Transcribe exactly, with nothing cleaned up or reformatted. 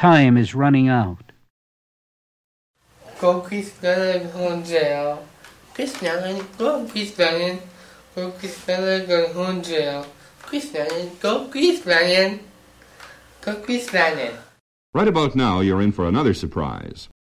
time is running out. Go Cristiano Ronaldo. Cristiano, go Cristiano. Go Cristiano Ronaldo. Cristiano, go Cristiano. Go Cristiano. Right about now, you're in for another surprise.